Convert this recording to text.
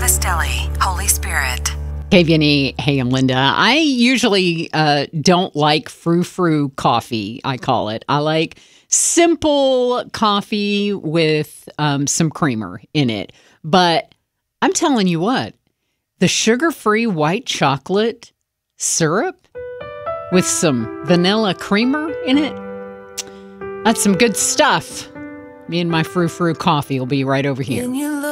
Castelli, Holy Spirit. Hey, Vinny. Hey, I'm Linda. I usually don't like frou-frou coffee, I call it. I like simple coffee with some creamer in it. But I'm telling you what, the sugar-free white chocolate syrup with some vanilla creamer in it, that's some good stuff. Me and my frou-frou coffee will be right over here.